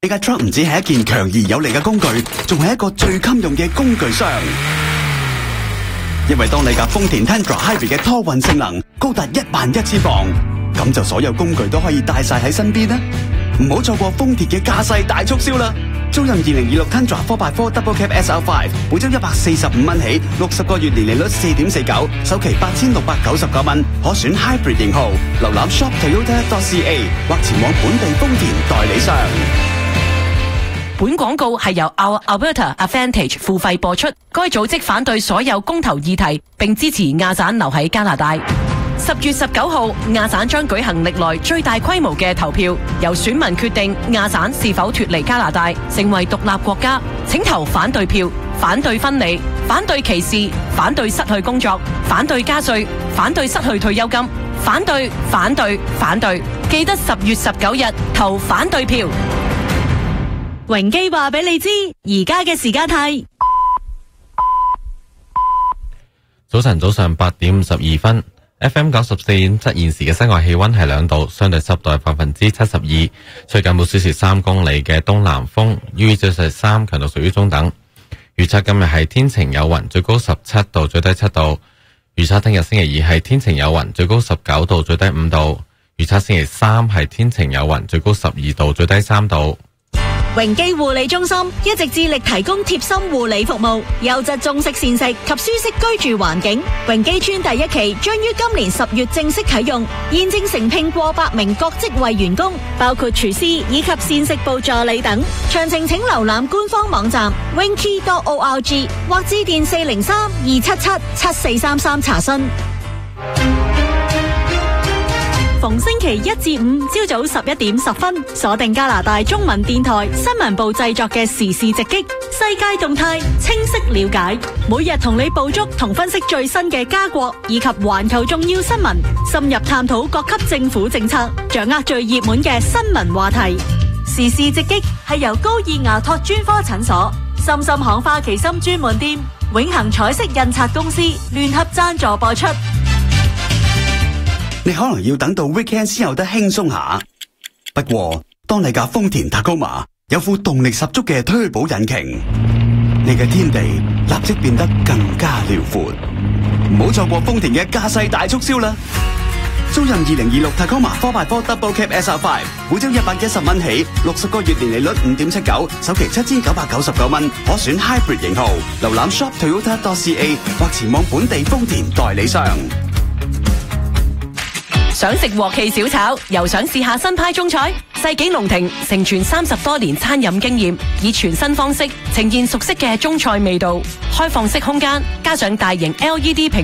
呢架 truck 唔止係一件強而有力嘅工具，仲係一個最襟用嘅工具箱。因為當你架豐田 Tundra Hybrid 嘅拖運性能高達11000磅，咁就所有工具都可以帶晒喺身邊啦。唔好錯過豐田嘅駕駛大促銷啦！租賃2026 Tundra 4x4 Double Cab SL5，每周145蚊起，60個月年利率4.49%，首期8699蚊，可選 Hybrid 型號。瀏覽 shoptoyota.ca 或前往本地豐田代理商。 本廣告係由 Our Alberta Advantage 付費播出，該組織反對所有公投議題，並支持亞省留喺加拿大。10月19號，亞省將舉行歷來最大規模嘅投票，由選民決定亞省是否脫離加拿大，成為獨立國家。請投反對票，反對分離，反對歧視，反對失去工作，反對加稅，反對失去退休金，反對，反對，反對。記得10月19日投反對票。 榮基話俾你知，而家嘅時間係早晨8點52分。FM 94.7現時嘅室外氣溫係2度，相對濕度係72%，吹緊每小時3公里嘅東南風，UV 指數係3，強度屬於中等。預測今日係天晴有雲，最高17度，最低7度。預測聽日星期2係天晴有雲，最高19度，最低5度。預測星期3係天晴有雲，最高12度，最低3度。 榮基護理中心一直致力提供貼心護理服務、優質中式膳食及舒適居住環境。榮基村第一期將於今年10月正式啟用，現正誠聘過百名各職位員工，包括廚師以及膳食部助理等。詳情請瀏覽官方網站 winky.org 或致電403-277-7433查詢。逢星期1至5朝早11點10分，鎖定加拿大中文電台新聞部製作嘅時事直擊，世界動態清晰了解，每日同你捕捉同分析最新嘅加國以及環球重要新聞，深入探討各級政府政策，掌握最熱門嘅新聞話題。時事直擊係由高爾牙托專科診所、深深行花旗參專門店、永恆彩色印刷公司聯合贊助播出。 你可能要等到 weekend 先有得輕鬆下，不過當你架豐田 Tacoma 有副動力十足嘅推保引擎，你嘅天地立即變得更加遼闊。唔好錯過豐田嘅駕駛大促銷啦！租賃2026 Tacoma 4x4 Double Cab SL5，每周110蚊起，60個月年利率5.79%，首期7999蚊，可選 Hybrid 型號。瀏覽 shoptoyota.ca 或前往本地豐田代理商。 想食鑊氣小炒，又想試下新派中菜？世紀龍庭承傳30多年餐飲經驗，以全新方式呈現熟悉嘅中菜味道。開放式空間，加上大型 LED 屏